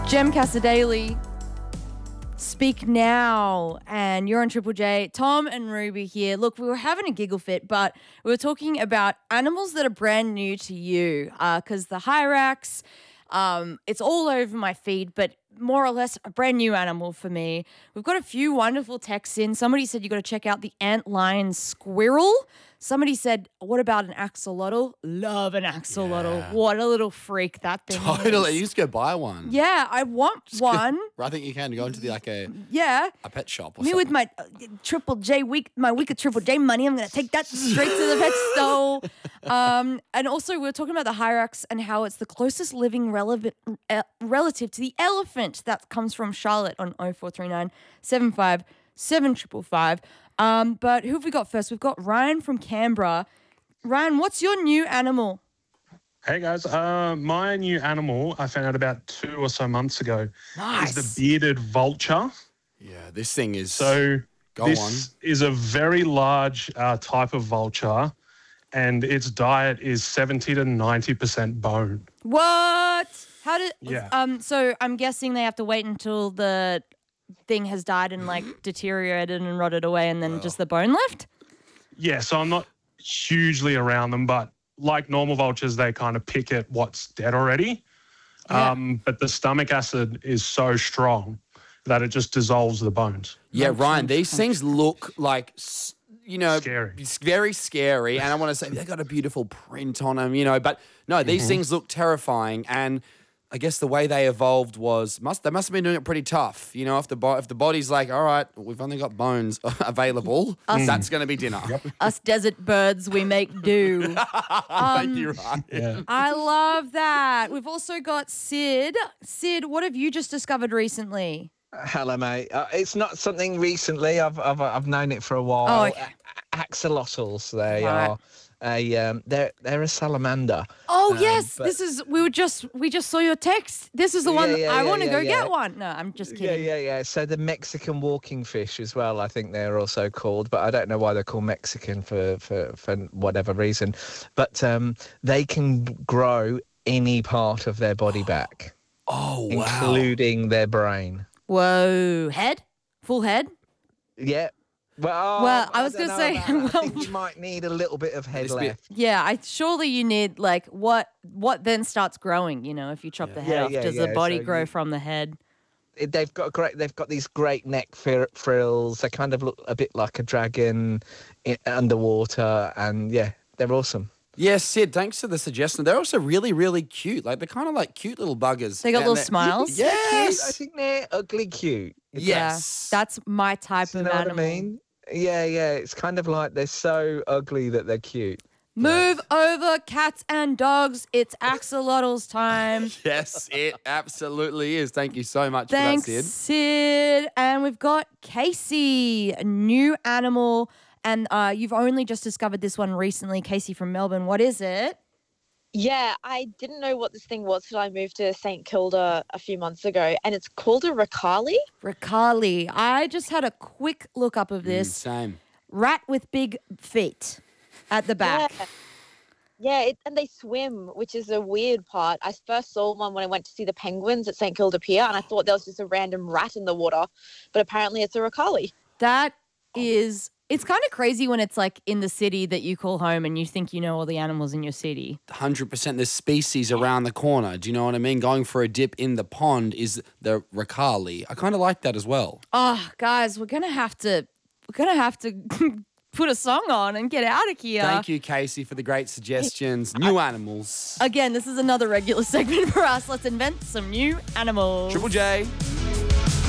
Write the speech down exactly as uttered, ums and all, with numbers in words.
Jem Casadaley, Speak Now, and you're on Triple J. Tom and Ruby here. Look, we were having a giggle fit, but we were talking about animals that are brand new to you because uh, the Hyrax, um, it's all over my feed, but more or less a brand new animal for me. We've got a few wonderful texts in. Somebody said you got to check out the antlion squirrel. Somebody said, what about an axolotl? Love an axolotl. Yeah. What a little freak that thing Totally. is. You just go buy one. Yeah, I want one. I think you can go into the, like a Yeah. a pet shop or Me something. with my uh, Triple J week, my week of Triple J money, I'm going to take that straight to the pet store. Um, and also, we were talking about the Hyrax and how it's the closest living relevant, uh, relative to the elephant. That comes from Charlotte on oh four three nine, seven five seven five five. Um, but who have we got first? We've got Ryan from Canberra. Ryan, what's your new animal? Hey guys, uh, my new animal I found out about two or so months ago Nice. is the bearded vulture. Yeah, this thing is. So Go this on. is a very large uh, type of vulture, and its diet is seventy to ninety percent bone. What? How did? Yeah. Um. So I'm guessing they have to wait until the thing has died and like deteriorated and rotted away, and then just the bone left. Yeah, so I'm not hugely around them, but like normal vultures, they kind of pick at what's dead already. Yeah. Um, but the stomach acid is so strong that it just dissolves the bones. Yeah, Ryan, these things look like, s- you know, Scary. it's very scary. And I want to say they got a beautiful print on them, you know, but no, these things look terrifying. And I guess the way they evolved was must they must have been doing it pretty tough. You know, if the bo- if the body's like, all right, we've only got bones available, that's going to be dinner. Us desert birds, we make do. Thank you, Ryan. Yeah. I love that. We've also got Sid. Sid, what have you just discovered recently? Hello, mate. Uh, it's not something recently. I've I've I've known it for a while. Oh, okay. A- Axolotls. They Right. are a um. They're they're a salamander. Oh Um, yes, but- this is. We were just. We just saw your text. This is the one. Yeah, yeah, I yeah, want to yeah, go yeah. get one. No, I'm just Yeah, kidding. yeah, yeah. So the Mexican walking fish as well. I think they're also called, but I don't know why they're called Mexican for for for whatever reason. But um, they can grow any part of their body back, Oh, wow. including their brain. Whoa, head, full head. Yeah. Well, Well, I was don't gonna know say, about that. I well- think you might need a little bit of head This bit- left. Yeah, I surely you need like what what then starts growing. You know, if you chop the head Yeah, off, yeah, does yeah, the body so grow you- from the head? It- They've got great. They've got these great neck fir- frills. They kind of look a bit like a dragon in, underwater, and yeah, they're awesome. Yeah, Sid, thanks for the suggestion. They're also really, really cute. Like, they're kind of like cute little buggers. They got And little they're- smiles. Cute. I Yes. think they're ugly cute. Yes. Yeah, that's my type You of know what I animal. mean? Yeah, yeah. It's kind of like they're so ugly that they're cute. Move over, cats and dogs. It's axolotls time. Yes, it absolutely is. Thank you so much Thanks, for that, Sid. Sid. And we've got Casey, a new animal. And uh, you've only just discovered this one recently, Casey from Melbourne. What is it? Yeah, I didn't know what this thing was till I moved to Saint Kilda a few months ago, and it's called a Ricali. Ricali. I just had a quick look up of Mm, this. same. Rat with big feet at the back. Yeah, yeah it, and they swim, which is a weird part. I first saw one when I went to see the penguins at Saint Kilda Pier, and I thought there was just a random rat in the water, but apparently it's a Ricali. That is, it's kind of crazy when it's like in the city that you call home and you think you know all the animals in your city. one hundred percent there's species around the corner. Do you know what I mean? Going for a dip in the pond is the Ricali. I kind of like that as well. Oh, guys, we're going to have to, we're going to have to put a song on and get out of here. Thank you, Casey, for the great suggestions. New animals. Again, this is another regular segment for us. Let's invent some new animals. Triple J.